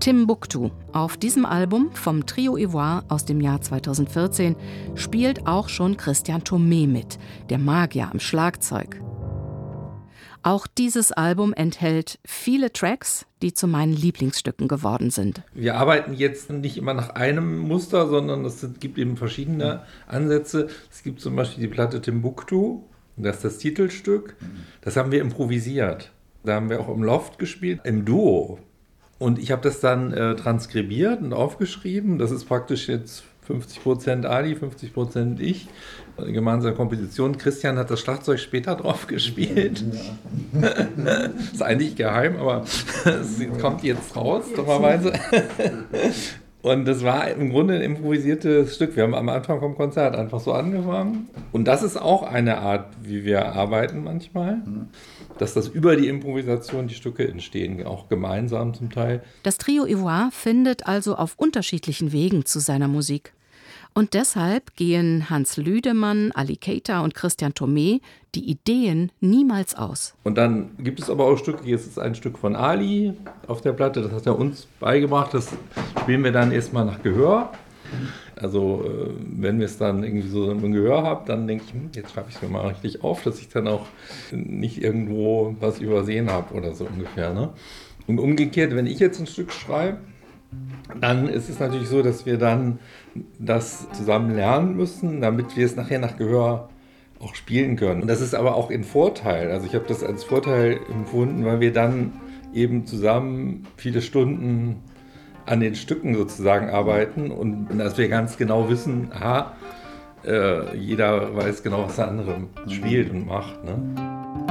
Timbuktu. Auf diesem Album vom Trio Ivoire aus dem Jahr 2014 spielt auch schon Christian Thomet mit, der Magier am Schlagzeug. Auch dieses Album enthält viele Tracks, die zu meinen Lieblingsstücken geworden sind. Wir arbeiten jetzt nicht immer nach einem Muster, sondern es gibt eben verschiedene Ansätze. Es gibt zum Beispiel die Platte Timbuktu, das ist das Titelstück. Das haben wir improvisiert. Da haben wir auch im Loft gespielt, im Duo. Und ich habe das dann transkribiert und aufgeschrieben. Das ist praktisch jetzt 50% Ali, 50% ich. Gemeinsame Komposition. Christian hat das Schlagzeug später drauf gespielt. Ja. Ist eigentlich geheim, aber es kommt jetzt raus, dummerweise. Und das war im Grunde ein improvisiertes Stück. Wir haben am Anfang vom Konzert einfach so angefangen. Und das ist auch eine Art, wie wir arbeiten manchmal. Dass das über die Improvisation die Stücke entstehen, auch gemeinsam zum Teil. Das Trio Ivoire findet also auf unterschiedlichen Wegen zu seiner Musik. Und deshalb gehen Hans Lüdemann, Ali Keita und Christian Thomet die Ideen niemals aus. Und dann gibt es aber auch Stücke, jetzt ist ein Stück von Ali auf der Platte, das hat er uns beigebracht, das spielen wir dann erstmal nach Gehör. Also wenn wir es dann irgendwie so im Gehör haben, dann denke ich, jetzt schreibe ich es mir mal richtig auf, dass ich dann auch nicht irgendwo was übersehen habe oder so ungefähr. Ne? Und umgekehrt, wenn ich jetzt ein Stück schreibe, dann ist es natürlich so, dass wir dann das zusammen lernen müssen, damit wir es nachher nach Gehör auch spielen können. Und das ist aber auch ein Vorteil. Also ich habe das als Vorteil empfunden, weil wir dann eben zusammen viele Stunden an den Stücken sozusagen arbeiten und dass wir ganz genau wissen, jeder weiß genau, was der andere spielt und macht. Ne?